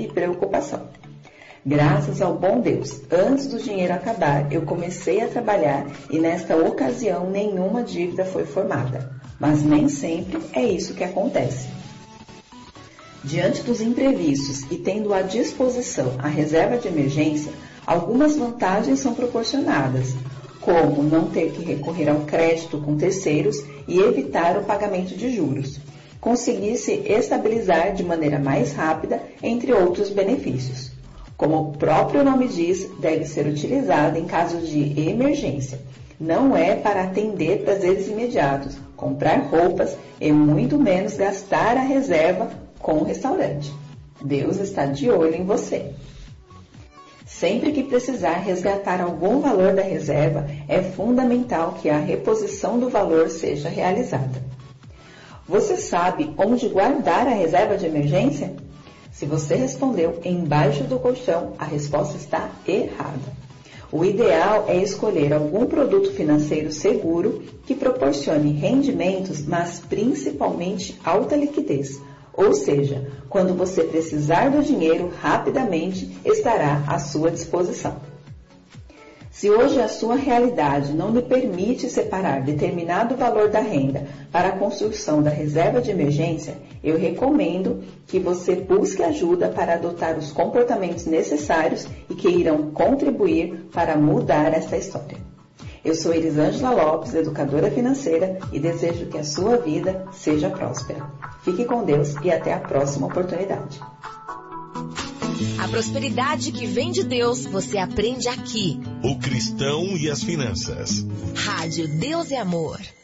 e preocupação. Graças ao bom Deus, antes do dinheiro acabar, eu comecei a trabalhar e nesta ocasião nenhuma dívida foi formada. Mas nem sempre é isso que acontece. Diante dos imprevistos e tendo à disposição a reserva de emergência, algumas vantagens são proporcionadas, como não ter que recorrer ao crédito com terceiros e evitar o pagamento de juros, conseguir se estabilizar de maneira mais rápida, entre outros benefícios. Como o próprio nome diz, deve ser utilizado em caso de emergência. Não é para atender prazeres imediatos, comprar roupas e muito menos gastar a reserva com o restaurante. Deus está de olho em você. Sempre que precisar resgatar algum valor da reserva, é fundamental que a reposição do valor seja realizada. Você sabe onde guardar a reserva de emergência? Se você respondeu embaixo do colchão, a resposta está errada. O ideal é escolher algum produto financeiro seguro que proporcione rendimentos, mas principalmente alta liquidez. Ou seja, quando você precisar do dinheiro, rapidamente estará à sua disposição. Se hoje a sua realidade não lhe permite separar determinado valor da renda para a construção da reserva de emergência, eu recomendo que você busque ajuda para adotar os comportamentos necessários e que irão contribuir para mudar essa história. Eu sou Elisângela Lopes, educadora financeira, e desejo que a sua vida seja próspera. Fique com Deus e até a próxima oportunidade. A prosperidade que vem de Deus, você aprende aqui. O Cristão e as Finanças. Rádio Deus é Amor.